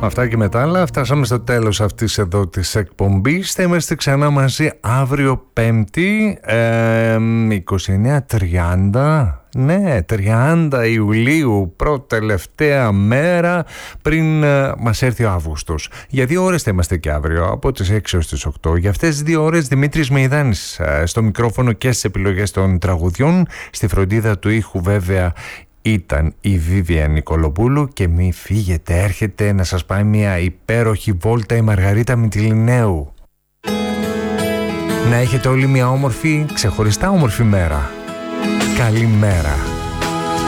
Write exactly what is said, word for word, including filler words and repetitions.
Αυτά και μετά, αλλά φτάσαμε στο τέλος αυτής εδώ της εκπομπής. Θα είμαστε ξανά μαζί αύριο Πέμπτη, ε, είκοσι εννέα τριάντα. Ναι, τριάντα Ιουλίου, πρώτη τελευταία μέρα πριν ε, μας έρθει ο Αύγουστος. Για δύο ώρες θα είμαστε και αύριο, από τις έξι έως τις οκτώ. Για αυτές τις δύο ώρες Δημήτρης Μεϊδάνης ε, στο μικρόφωνο και στις επιλογές των τραγουδιών. Στη φροντίδα του ήχου βέβαια ήταν η Βίβια Νικολοπούλου. Και μη φύγετε, έρχεται να σας πάει μια υπέροχη βόλτα η Μαργαρίτα Μητυλινέου. Να έχετε όλοι μια όμορφη, ξεχωριστά όμορφη μέρα. Καλημέρα.